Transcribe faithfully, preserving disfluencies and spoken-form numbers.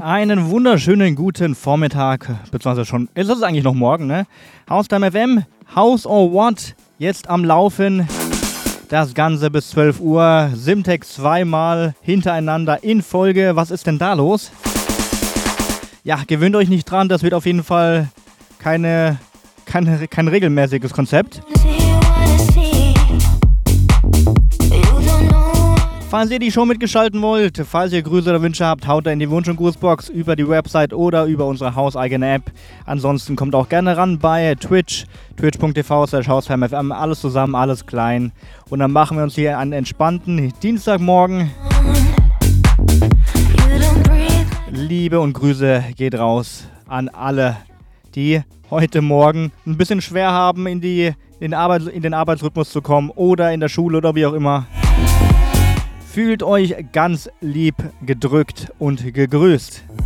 Einen wunderschönen guten Vormittag, beziehungsweise schon, ist es eigentlich noch morgen, ne? Haustime F M, House or What, jetzt am Laufen. Das Ganze bis zwölf Uhr, Simtex zweimal hintereinander in Folge. Was ist denn da los? Ja, gewöhnt euch nicht dran, das wird auf jeden Fall keine, keine, kein regelmäßiges Konzept. Falls ihr die Show mitgestalten wollt, falls ihr Grüße oder Wünsche habt, haut da in die Wunsch- und Grußbox über die Website oder über unsere hauseigene App. Ansonsten kommt auch gerne ran bei Twitch, twitch punkt t v slash hausheimfm, alles zusammen, alles klein. Und dann machen wir uns hier einen entspannten Dienstagmorgen. Liebe und Grüße geht raus an alle, die heute Morgen ein bisschen schwer haben, in, die, in, Arbeit, in den Arbeitsrhythmus zu kommen oder in der Schule oder wie auch immer. Fühlt euch ganz lieb gedrückt und gegrüßt.